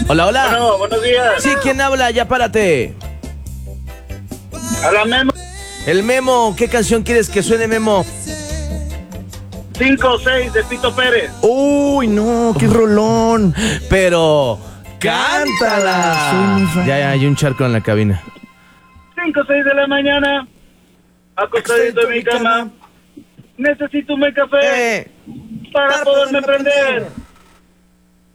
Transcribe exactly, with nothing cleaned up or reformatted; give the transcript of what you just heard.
Hola, hola. Bueno, buenos días. Sí, ¿quién habla? Ya párate. Habla Memo. El Memo, ¿qué canción quieres que suene, Memo? cinco seis de Pito Pérez. Uy, no, qué rolón. Pero cántala. Soy muy fan. Ya, ya, hay un charco en la cabina. cinco seis de la mañana. Acostadito en mi cama. Necesito un buen café Eh, para poderme prender.